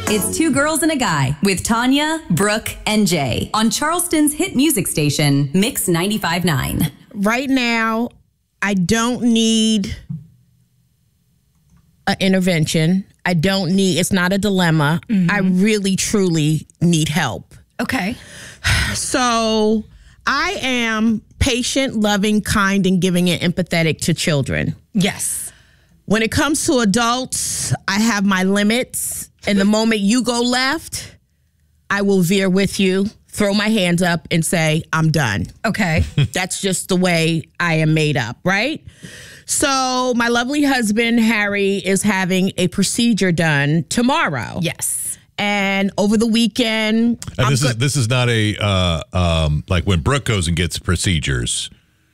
It's Two Girls and a Guy with Tanya, Brooke, and Jay on Charleston's hit music station, Mix 95.9. Right now, I don't need an intervention. It's not a dilemma. Mm-hmm. I really, truly need help. Okay. So I am patient, loving, kind, and giving and empathetic to children. Yes. When it comes to adults, I have my limits. And the moment you go left, I will veer with you, throw my hands up, and say, I'm done. Okay. That's just the way I am made up, right? So my lovely husband, Harry, is having a procedure done tomorrow. Yes. And over the weekend... And this is not a, like when Brooke goes and gets procedures,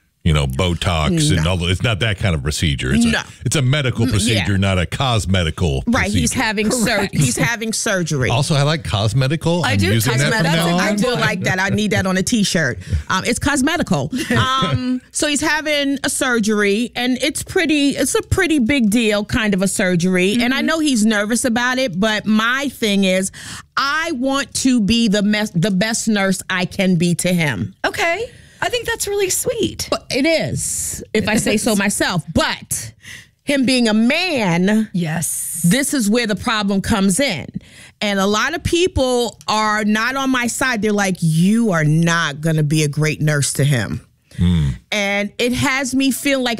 Botox and all that. It's not that kind of procedure. It's a medical procedure, not a cosmetical Right, procedure. he's having surgery. Also, I like cosmetical. I do. Using that from now on. I do like that. I need that on a t-shirt. It's cosmetical. So he's having a surgery, and it's a pretty big deal, kind of a surgery. Mm-hmm. And I know he's nervous about it, but my thing is, I want to be the best nurse I can be to him. Okay. I think that's really sweet. But it is, if I say so myself. But him being a man, yes, this is where the problem comes in. And a lot of people are not on my side. They're like, you are not going to be a great nurse to him. And it has me feel like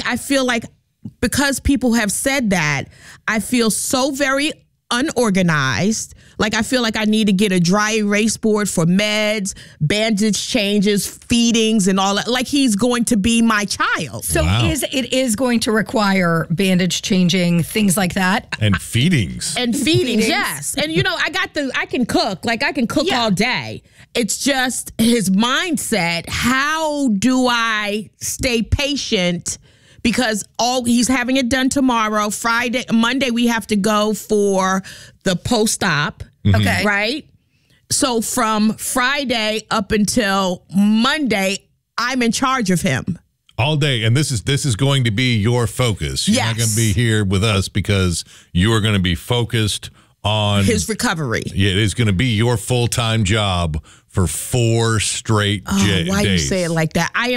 because people have said that, I feel so very unorganized. Like I feel like I need to get a dry erase board for meds, bandage changes, feedings, and all that. Like he's going to be my child. So it is going to require bandage changing, things like that. And feedings. Yes. And I can cook. Like I can cook all day. It's just his mindset. How do I stay patient? Because he's having it done tomorrow. Monday, we have to go for the post-op. Mm-hmm. Okay. Right? So from Friday up until Monday, I'm in charge of him. All day. And this is going to be your focus. You're not going to be here with us because you are going to be focused on his recovery. Yeah, it is going to be your full-time job for 4 straight days. Why you say it like that? I'm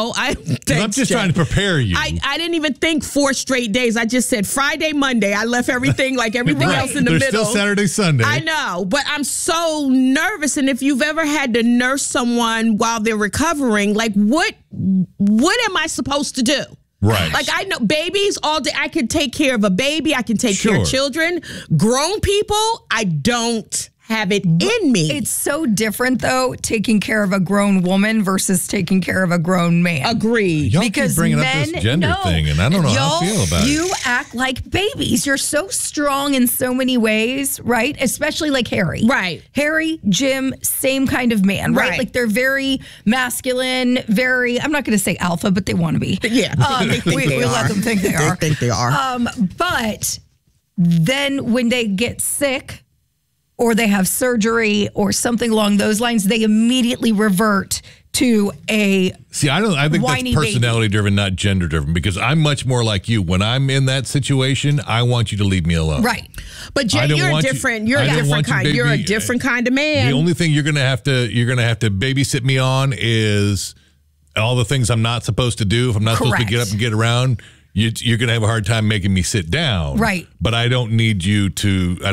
just trying to prepare you. I didn't even think 4 straight days. I just said Friday, Monday. I left everything like everything else in the There's middle. Still Saturday, Sunday. I know, but I'm so nervous. And if you've ever had to nurse someone while they're recovering, like what am I supposed to do? Right. Like I know babies all day. I can take care of a baby. I can take care of children. Grown people, I don't have it in me. It's so different, though, taking care of a grown woman versus taking care of a grown man. Agreed. Y'all keep bringing up this gender thing, and I don't know how I feel about it. You act like babies. You're so strong in so many ways, right? Especially like Harry. Right. Harry, Jim, same kind of man, right? Like they're very masculine, I'm not going to say alpha, but they want to be. Yeah. We let them think they are. They think they are. But then when they get sick, or they have surgery or something along those lines, they immediately revert to a I think that's personality driven, not gender driven, because I'm much more like you. When I'm in that situation, I want you to leave me alone. Right. But Jay, you're a different kind of man. The only thing you're gonna have to babysit me on is all the things I'm not supposed to do. If I'm not supposed to get up and get around, you're going to have a hard time making me sit down. Right. But I don't need you to